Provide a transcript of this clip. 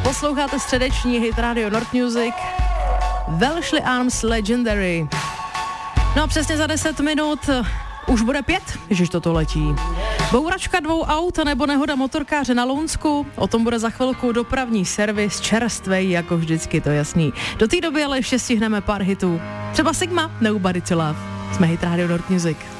Posloucháte středeční hit Radio Nord Music, Welshly Arms Legendary. No a přesně za 10 minut už bude 5, ježiš, toto letí. Bouračka 2 aut nebo nehoda motorkáře na Lounsku, o tom bude za chvilku dopravní servis, čerstvej, jako vždycky, to jasný. Do té doby ale ještě stihneme pár hitů. Třeba Sigma, Nobody to Love. Jsme hit Radio Nord Music.